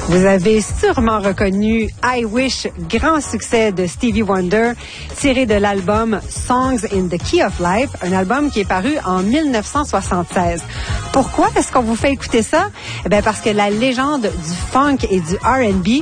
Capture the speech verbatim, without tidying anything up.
Vous avez sûrement reconnu I Wish, grand succès de Stevie Wonder, tiré de l'album Songs in the Key of Life, un album qui est paru en mille neuf cent soixante-seize. Pourquoi est-ce qu'on vous fait écouter ça? Eh bien, parce que la légende du funk et du R and B